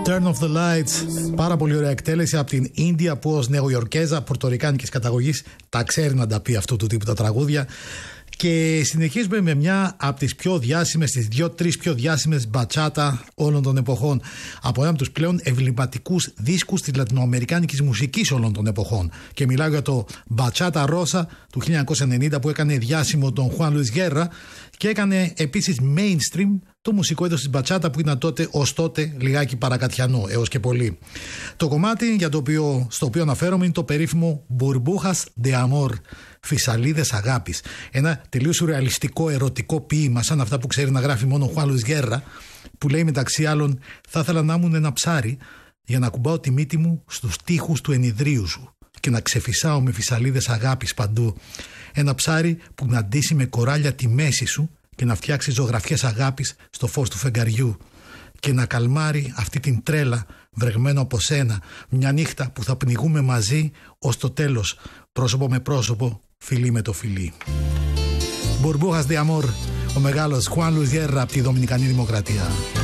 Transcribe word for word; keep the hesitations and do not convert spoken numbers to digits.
Turn off the lights. Πάρα πολύ ωραία εκτέλεση από την Ίνδια που ως νεοϊορκέζα πορτορικάνικης καταγωγής τα ξέρει να τα πει αυτού του τύπου τα τραγούδια. Και συνεχίζουμε με μια από τις πιο διάσημες, τις δύο-τρεις πιο διάσημες μπατσάτα όλων των εποχών. Από ένα από τους πλέον εμβληματικούς δίσκους της λατινοαμερικάνικης μουσικής όλων των εποχών. Και μιλάω για το Μπατσάτα Ρώσα του χίλια εννιακόσια ενενήντα που έκανε διάσημο τον Χουάν Λουίς Γκέρα και έκανε επίσης mainstream το μουσικό είδος της μπατσάτα που ήταν τότε ως τότε λιγάκι παρακατιανό έως και πολύ. Το κομμάτι για το οποίο, στο οποίο αναφέρομαι είναι το περίφημο Burbujas de Amor, φυσαλίδες αγάπης. Ένα τελείως σουρεαλιστικό ερωτικό ποίημα σαν αυτά που ξέρει να γράφει μόνο ο Χουάν Λουίς Γκέρα, που λέει μεταξύ άλλων «Θα ήθελα να ήμουν ένα ψάρι για να κουμπάω τη μύτη μου στους τοίχους του ενιδρίου σου και να ξεφυσάω με φυσαλίδες αγάπης παντού. Ένα ψάρι που να ντύσει με κοράλια τη μέση σου και να φτιάξει ζωγραφιές αγάπης στο φως του φεγγαριού και να καλμάρει αυτή την τρέλα βρεγμένο από σένα μια νύχτα που θα πνιγούμε μαζί ως το τέλος, πρόσωπο με πρόσωπο, φιλί με το φιλί». Burbujas de Amor, ο μεγάλος Χουάν Λουίς Γκέρα από τη Δομινικανή Δημοκρατία.